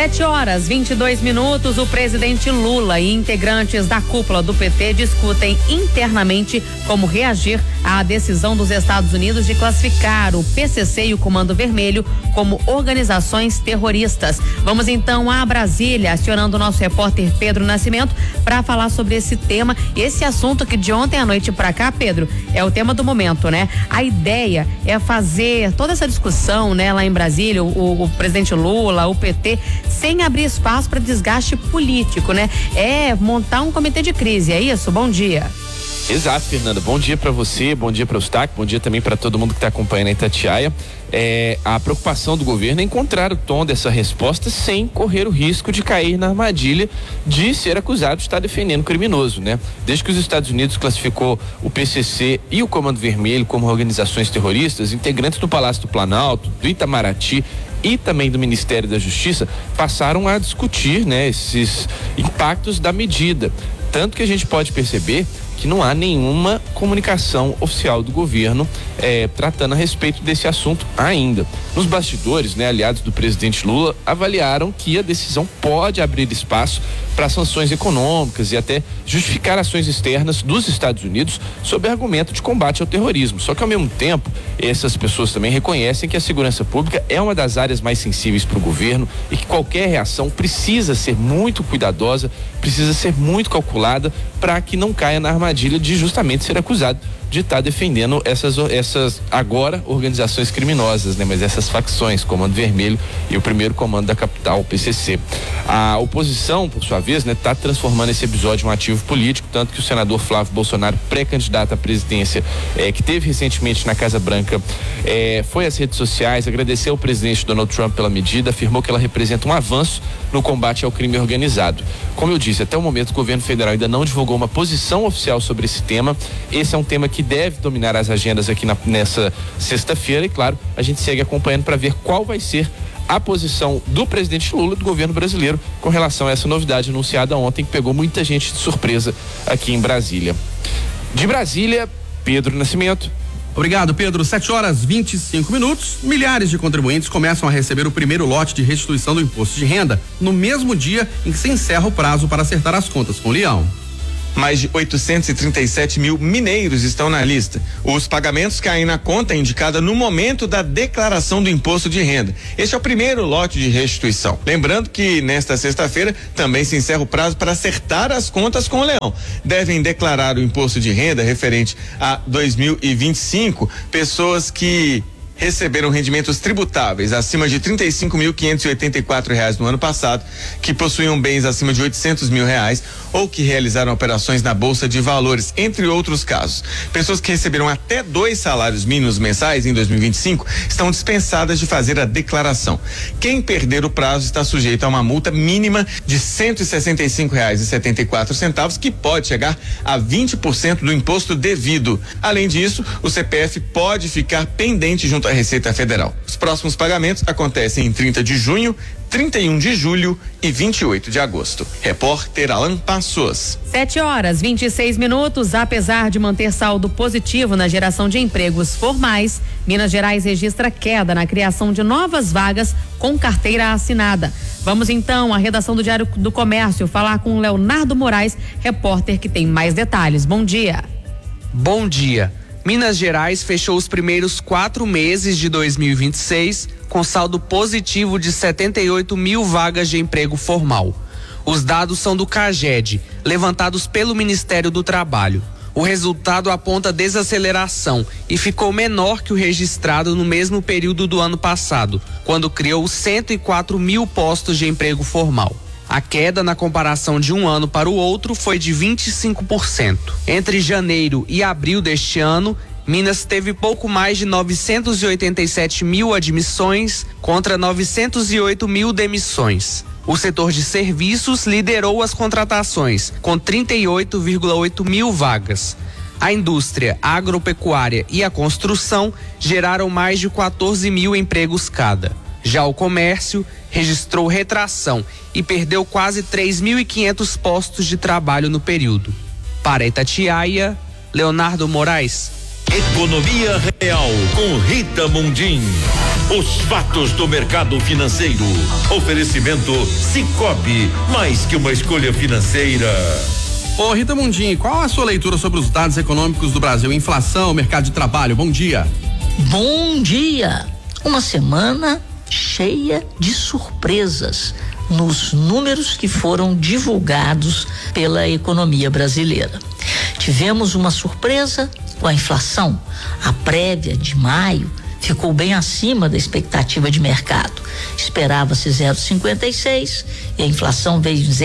7h22. O presidente Lula e integrantes da cúpula do PT discutem internamente como reagir à decisão dos Estados Unidos de classificar o PCC e o Comando Vermelho como organizações terroristas. Vamos então a Brasília, acionando o nosso repórter Pedro Nascimento para falar sobre esse tema, esse assunto que de ontem à noite para cá, Pedro, é o tema do momento, né? A ideia é fazer toda essa discussão, né, lá em Brasília, o presidente Lula, o PT, sem abrir espaço para desgaste político, né? É montar um comitê de crise, é isso? Bom dia. Exato, Fernanda. Bom dia para você, bom dia para o Eustáquio, bom dia também para todo mundo que está acompanhando a Itatiaia. A preocupação do governo é encontrar o tom dessa resposta sem correr o risco de cair na armadilha de ser acusado de estar defendendo criminoso, né? Desde que os Estados Unidos classificou o PCC e o Comando Vermelho como organizações terroristas, integrantes do Palácio do Planalto, do Itamaraty e também do Ministério da Justiça passaram a discutir, né, esses impactos da medida. Tanto que a gente pode perceber que não há nenhuma comunicação oficial do governo tratando a respeito desse assunto ainda. Nos bastidores, né, aliados do presidente Lula avaliaram que a decisão pode abrir espaço para sanções econômicas e até justificar ações externas dos Estados Unidos sob argumento de combate ao terrorismo. Só que ao mesmo tempo, essas pessoas também reconhecem que a segurança pública é uma das áreas mais sensíveis para o governo e que qualquer reação precisa ser muito cuidadosa, precisa ser muito calculada para que não caia na armadilha de justamente ser acusado de estar defendendo essas agora organizações criminosas, né? Mas essas facções, Comando Vermelho e o primeiro comando da capital, o PCC. A oposição, por sua vez, né, está transformando esse episódio em um ativo político, tanto que o senador Flávio Bolsonaro, pré-candidato à presidência, que teve recentemente na Casa Branca, foi às redes sociais, agradeceu ao presidente Donald Trump pela medida, afirmou que ela representa um avanço no combate ao crime organizado. Como eu disse, até o momento o governo federal ainda não divulgou uma posição oficial sobre esse tema. Esse é um tema que deve dominar as agendas aqui nessa sexta-feira e, claro, a gente segue acompanhando para ver qual vai ser a posição do presidente Lula, do governo brasileiro, com relação a essa novidade anunciada ontem, que pegou muita gente de surpresa aqui em Brasília. De Brasília, Pedro Nascimento. Obrigado, Pedro. 7h25. Milhares de contribuintes começam a receber o primeiro lote de restituição do imposto de renda no mesmo dia em que se encerra o prazo para acertar as contas com o Leão. Mais de 837 mil mineiros estão na lista. Os pagamentos caem na conta indicada no momento da declaração do imposto de renda. Este é o primeiro lote de restituição. Lembrando que nesta sexta-feira também se encerra o prazo para acertar as contas com o Leão. Devem declarar o imposto de renda referente a 2025 pessoas que receberam rendimentos tributáveis acima de R$35.584 no ano passado, que possuíam bens acima de R$800 mil ou que realizaram operações na Bolsa de Valores, entre outros casos. Pessoas que receberam até 2 salários mínimos mensais em 2025 estão dispensadas de fazer a declaração. Quem perder o prazo está sujeito a uma multa mínima de R$165,74, que pode chegar a 20% do imposto devido. Além disso, o CPF pode ficar pendente junto à Receita Federal. Os próximos pagamentos acontecem em 30 de junho, 31 de julho e 28 de agosto. Repórter Alan Passos. 7h26. Apesar de manter saldo positivo na geração de empregos formais, Minas Gerais registra queda na criação de novas vagas com carteira assinada. Vamos então à redação do Diário do Comércio falar com o Leonardo Moraes, repórter que tem mais detalhes. Bom dia. Bom dia. Minas Gerais fechou os primeiros 4 meses de 2026 com saldo positivo de 78 mil vagas de emprego formal. Os dados são do CAGED, levantados pelo Ministério do Trabalho. O resultado aponta desaceleração e ficou menor que o registrado no mesmo período do ano passado, quando criou 104 mil postos de emprego formal. A queda na comparação de um ano para o outro foi de 25%. Entre janeiro e abril deste ano, Minas teve pouco mais de 987 mil admissões contra 908 mil demissões. O setor de serviços liderou as contratações, com 38,8 mil vagas. A indústria, a agropecuária e a construção geraram mais de 14 mil empregos cada. Já o comércio registrou retração e perdeu quase 3.500 postos de trabalho no período. Para Itatiaia, Leonardo Moraes. Economia Real com Rita Mundim. Os fatos do mercado financeiro. Oferecimento Sicoob, mais que uma escolha financeira. Ô Rita Mundim, qual a sua leitura sobre os dados econômicos do Brasil? Inflação, mercado de trabalho, bom dia. Bom dia. Uma semana cheia de surpresas nos números que foram divulgados pela economia brasileira. Tivemos uma surpresa com a inflação. A prévia de maio ficou bem acima da expectativa de mercado. Esperava-se 0,56 e a inflação veio em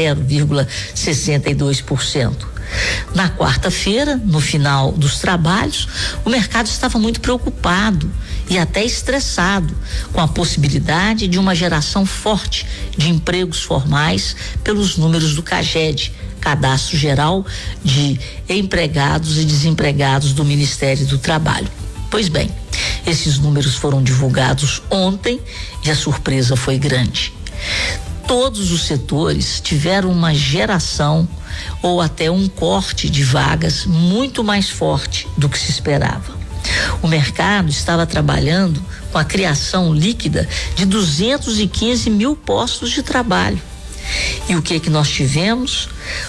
0,62%. Na quarta-feira, no final dos trabalhos, o mercado estava muito preocupado e até estressado com a possibilidade de uma geração forte de empregos formais pelos números do CAGED, Cadastro Geral de Empregados e Desempregados do Ministério do Trabalho. Pois bem, esses números foram divulgados ontem e a surpresa foi grande. Todos os setores tiveram uma geração ou até um corte de vagas muito mais forte do que se esperava. O mercado estava trabalhando com a criação líquida de 215 mil postos de trabalho. E o que nós tivemos?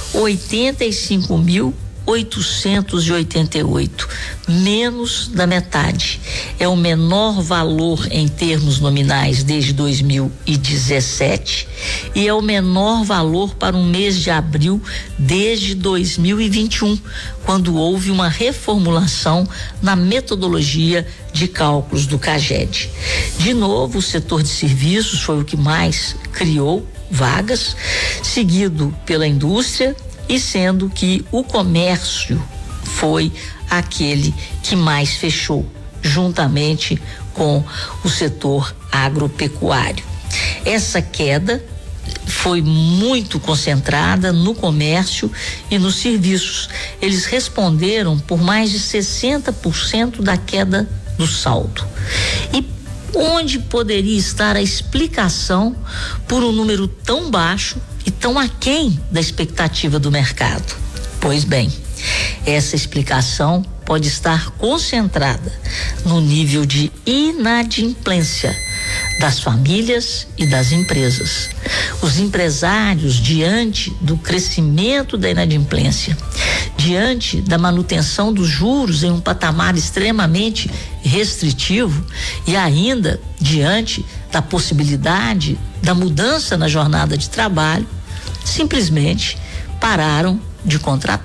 85.888, menos da metade. É o menor valor em termos nominais desde 2017 e é o menor valor para o mês de abril desde 2021, quando houve uma reformulação na metodologia de cálculos do CAGED. De novo, o setor de serviços foi o que mais criou vagas, seguido pela indústria, e sendo que o comércio foi aquele que mais fechou, juntamente com o setor agropecuário. Essa queda foi muito concentrada no comércio e nos serviços. Eles responderam por mais de 60% da queda do saldo. E onde poderia estar a explicação por um número tão baixo e tão aquém da expectativa do mercado? Pois bem, essa explicação pode estar concentrada no nível de inadimplência das famílias e das empresas. Os empresários, diante do crescimento da inadimplência, diante da manutenção dos juros em um patamar extremamente restritivo e ainda diante da possibilidade da mudança na jornada de trabalho, simplesmente pararam de contratar.